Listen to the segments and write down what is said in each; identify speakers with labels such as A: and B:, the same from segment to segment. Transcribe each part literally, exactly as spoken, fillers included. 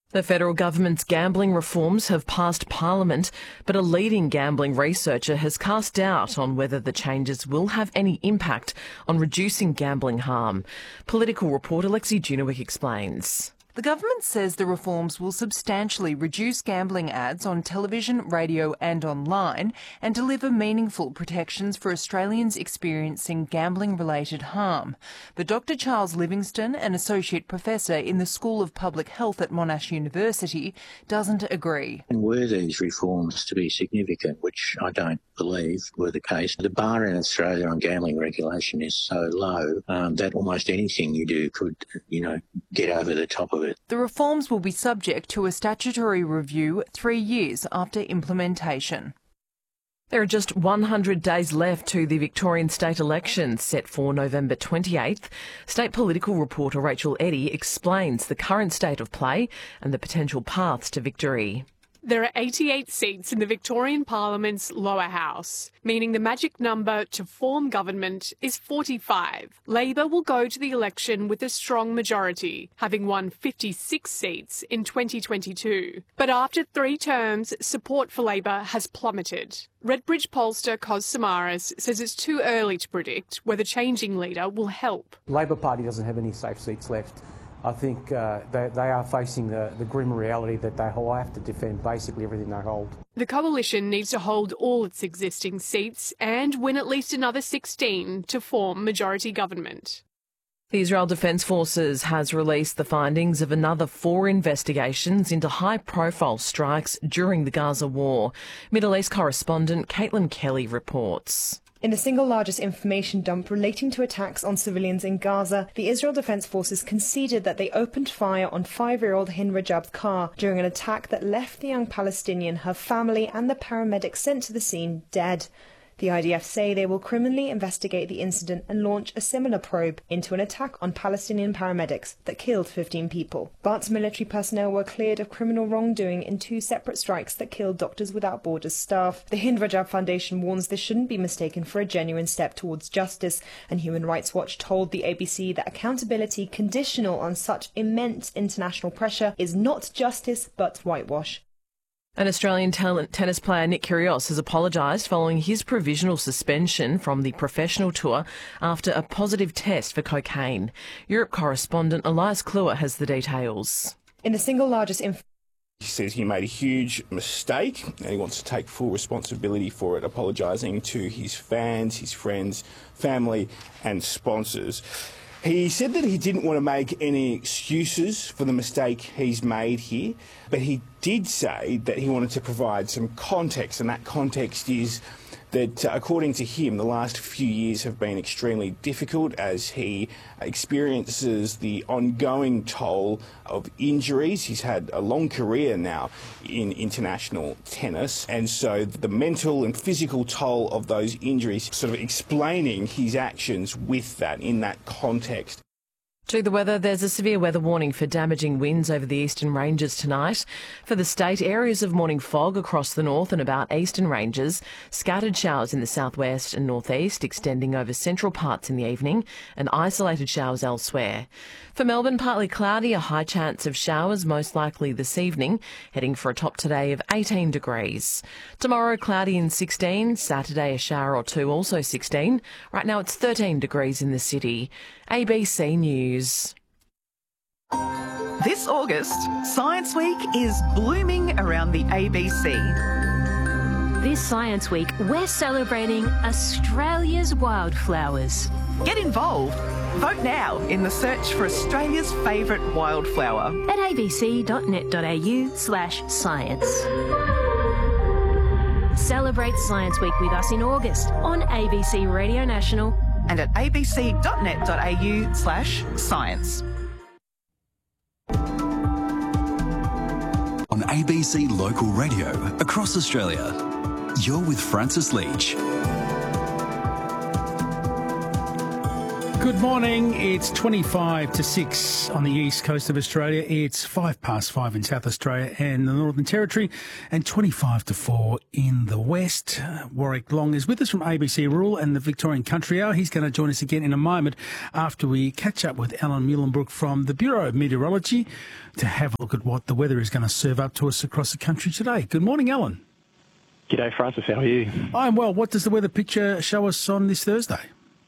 A: The federal government's gambling reforms have passed Parliament, but a leading gambling researcher has cast doubt on whether the changes will have any impact on reducing gambling harm. Political reporter Lexi Junowick explains.
B: The government says the reforms will substantially reduce gambling ads on television, radio and online and deliver meaningful protections for Australians experiencing gambling-related harm. But Doctor Charles Livingstone, an Associate Professor in the School of Public Health at Monash University, doesn't agree.
C: And were these reforms to be significant, which I don't believe were the case, the bar in Australia on gambling regulation is so low um, that almost anything you do could, you know, get over the top of it.
B: The reforms will be subject to a statutory review three years after implementation.
A: There are just one hundred days left to the Victorian state elections set for November twenty-eighth. State political reporter Rachel Eddy explains the current state of play and the potential paths to victory.
D: There are eighty-eight seats in the Victorian Parliament's lower house, meaning the magic number to form government is forty-five. Labor will go to the election with a strong majority, having won fifty-six seats in twenty twenty-two. But after three terms, support for Labor has plummeted. Redbridge pollster Cos Samaras says it's too early to predict whether changing leader will help.
E: The Labor Party doesn't have any safe seats left. I think uh, they, they are facing the, the grim reality that they will have to defend basically everything they hold.
D: The coalition needs to hold all its existing seats and win at least another sixteen to form majority government.
A: The Israel Defence Forces has released the findings of another four investigations into high-profile strikes during the Gaza war. Middle East correspondent Caitlin Kelly reports.
F: In the single largest information dump relating to attacks on civilians in Gaza, the Israel Defence Forces conceded that they opened fire on five-year-old Hind Rajab's car during an attack that left the young Palestinian, her family and the paramedics sent to the scene dead. The I D F say they will criminally investigate the incident and launch a similar probe into an attack on Palestinian paramedics that killed fifteen people. But military personnel were cleared of criminal wrongdoing in two separate strikes that killed Doctors Without Borders staff. The Hind Rajab Foundation warns this shouldn't be mistaken for a genuine step towards justice, and Human Rights Watch told the A B C that accountability conditional on such immense international pressure is not justice but whitewash.
A: An Australian talent tennis player, Nick Kyrgios, has apologised following his provisional suspension from the professional tour after a positive test for cocaine. Europe correspondent Elias Kluwer has the details.
F: In the single largest inf-
G: He says he made a huge mistake and he wants to take full responsibility for it, apologising to his fans, his friends, family and sponsors. He said that he didn't want to make any excuses for the mistake he's made here, but he did say that he wanted to provide some context, and that context is that, uh, according to him, the last few years have been extremely difficult as he experiences the ongoing toll of injuries. He's had a long career now in international tennis, and so the mental and physical toll of those injuries, sort of explaining his actions with that, in that context.
A: To the weather, there's a severe weather warning for damaging winds over the eastern ranges tonight. For the state, areas of morning fog across the north and about eastern ranges, scattered showers in the southwest and northeast extending over central parts in the evening, and isolated showers elsewhere. For Melbourne, partly cloudy, a high chance of showers most likely this evening, heading for a top today of eighteen degrees. Tomorrow, cloudy and sixteen, Saturday a shower or two, also sixteen. Right now it's thirteen degrees in the city. A B C News.
H: This August, Science Week is blooming around the A B C.
I: This Science Week, we're celebrating Australia's wildflowers.
H: Get involved. Vote now in the search for Australia's favourite wildflower.
I: At abc.net.au slash science. Celebrate Science Week with us in August on A B C Radio National
H: and at abc.net.au slash science.
J: On A B C Local Radio across Australia, you're with Francis Leach.
K: Good Good morning. It's twenty-five to six on the east coast of Australia. It's five past five in South Australia and the Northern Territory, and twenty-five to four in the west. Uh, Warwick Long is with us from A B C Rural and the Victorian Country Hour. He's going to join us again in a moment after we catch up with Alan Muhlenbrook from the Bureau of Meteorology to have a look at what the weather is going to serve up to us across the country today. Good morning, Alan.
L: G'day, Francis. How are you?
K: I'm well. What does the weather picture show us on this Thursday?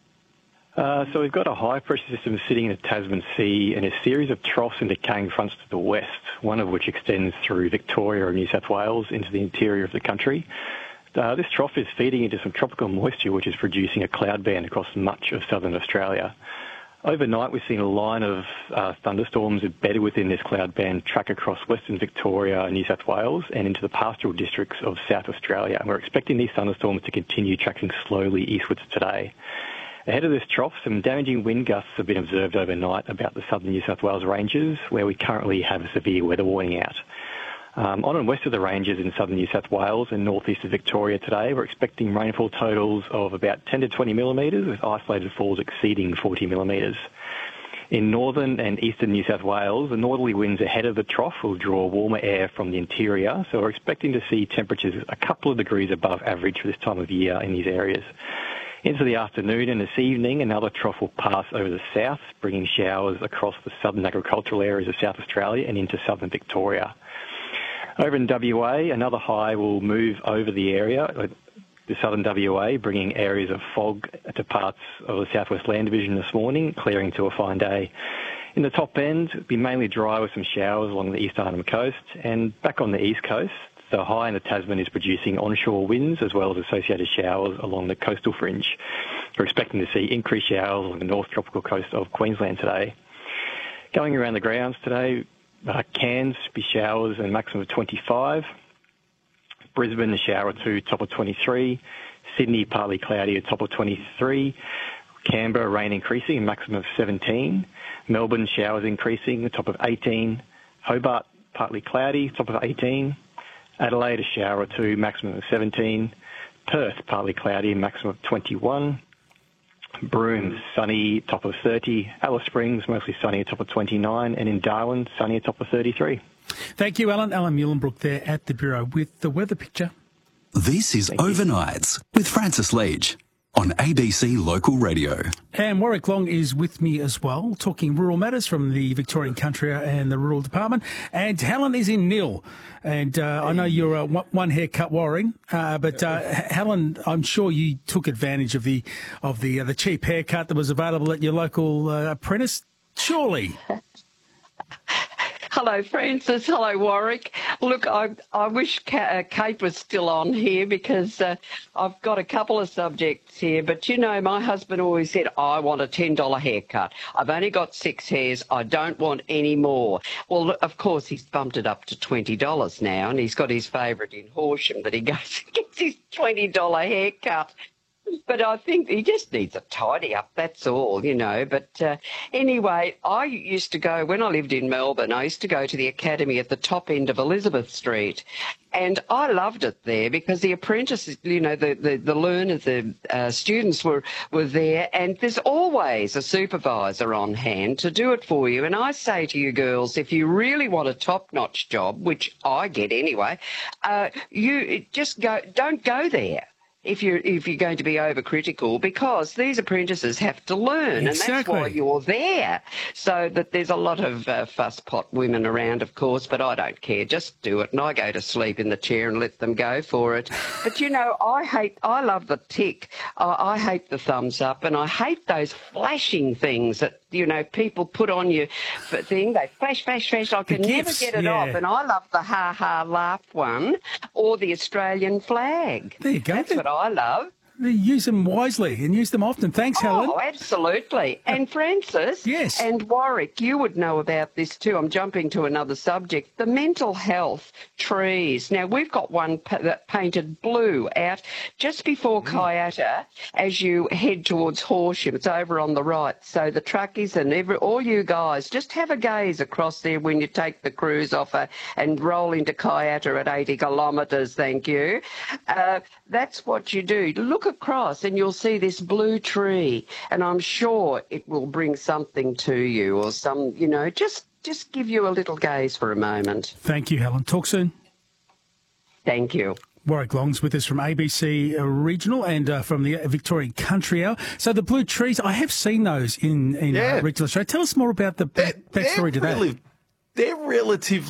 L: Uh, so we've got a high-pressure system sitting in the Tasman Sea and a series of troughs and decaying fronts to the west, one of which extends through Victoria and New South Wales into the interior of the country. Uh, this trough is feeding into some tropical moisture, which is producing a cloud band across much of southern Australia. Overnight, we've seen a line of uh, thunderstorms embedded within this cloud band track across western Victoria and New South Wales and into the pastoral districts of South Australia. And we're expecting these thunderstorms to continue tracking slowly eastwards today. Ahead of this trough, some damaging wind gusts have been observed overnight about the southern New South Wales ranges, where we currently have a severe weather warning out. Um, on and west of the ranges in southern New South Wales and northeast of Victoria today, we're expecting rainfall totals of about ten to twenty millimetres, with isolated falls exceeding forty millimetres. In northern and eastern New South Wales, the northerly winds ahead of the trough will draw warmer air from the interior, so we're expecting to see temperatures a couple of degrees above average for this time of year in these areas. Into the afternoon and this evening, another trough will pass over the south, bringing showers across the southern agricultural areas of South Australia and into southern Victoria. Over in W A, another high will move over the area, the southern W A, bringing areas of fog to parts of the Southwest Land Division this morning, clearing to a fine day. In the top end, it'll be mainly dry with some showers along the East Arnhem Coast, and back on the east coast, the high in the Tasman is producing onshore winds as well as associated showers along the coastal fringe. We're expecting to see increased showers along the north tropical coast of Queensland today. Going around the grounds today, uh, Cairns be showers and a maximum of twenty-five. Brisbane a shower or two, top of twenty-three. Sydney partly cloudy, a top of twenty-three. Canberra rain increasing, a maximum of seventeen. Melbourne showers increasing, a top of eighteen. Hobart partly cloudy, top of eighteen. Adelaide, a shower or two, maximum of seventeen. Perth, partly cloudy, maximum of twenty-one. Broome, sunny, top of thirty. Alice Springs, mostly sunny, top of twenty-nine. And in Darwin, sunny, top of thirty-three.
K: Thank you, Alan. Alan Muhlenbrook there at the Bureau with the weather picture.
J: This is
L: Thank
J: Overnights you. with Francis Leach on A B C Local Radio.
K: And Warwick Long is with me as well, talking rural matters from the Victorian Country and the Rural Department. And Helen is in Nil. And uh, I know you're uh, one haircut Warring, uh, but uh, Helen, I'm sure you took advantage of the of the uh, the cheap haircut that was available at your local uh, apprentice, surely.
M: Hello, Francis. Hello, Warwick. Look, I, I wish uh, Kate was still on here because uh, I've got a couple of subjects here. But, you know, my husband always said, I want a ten dollar haircut. I've only got six hairs. I don't want any more. Well, of course, he's bumped it up to twenty dollars now, and he's got his favourite in Horsham that he goes and gets his twenty dollar haircut. But I think he just needs a tidy up, that's all, you know. But uh, anyway, I used to go, when I lived in Melbourne, I used to go to the academy at the top end of Elizabeth Street. And I loved it there because the apprentices, you know, the, the, the learners, the uh, students were, were there, and there's always a supervisor on hand to do it for you. And I say to you girls, if you really want a top-notch job, which I get anyway, uh, you just go, don't go there if you're if you're going to be overcritical, because these apprentices have to learn,
K: exactly.
M: And that's why you're there. So that there's a lot of uh, fusspot women around, of course, but I don't care. Just do it, and I go to sleep in the chair and let them go for it. But you know, I hate, I love the tick. I, I hate the thumbs up, and I hate those flashing things that, you know, people put on you thing. They flash, flash, flash. I can never get it
K: yeah.
M: off. And I love the ha ha laugh one, or the Australian flag.
K: There you go.
M: That's what I love.
K: Use them wisely and use them often. Thanks,
M: oh,
K: Helen.
M: Oh, absolutely. And Francis
K: yes.
M: and Warwick, you would know about this too. I'm jumping to another subject. The mental health trees. Now, we've got one pa- painted blue out just before mm. Kayata as you head towards Horsham. It's over on the right. So the truckies and every, all you guys, just have a gaze across there when you take the cruise off uh, and roll into Kayata at eighty kilometres, thank you. Uh, that's what you do. Look across and you'll see this blue tree, and I'm sure it will bring something to you, or some, you know, just just give you a little gaze for a moment.
K: Thank you, Helen. Talk soon.
M: Thank you.
K: Warwick Long's with us from A B C Regional and uh, from the Victorian Country Hour. So the blue trees, I have seen those in, in
N: Yeah.
K: uh, regional Australia. Tell us more about the back, backstory to that.
N: Really, they're relatively